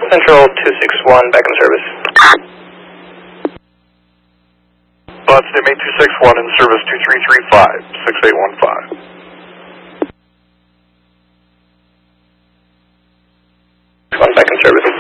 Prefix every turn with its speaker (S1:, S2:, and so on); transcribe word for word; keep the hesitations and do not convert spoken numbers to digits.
S1: Central two six one, back in service.
S2: Boston Main two six one in service two three three five, six eight one five.
S1: One back in service.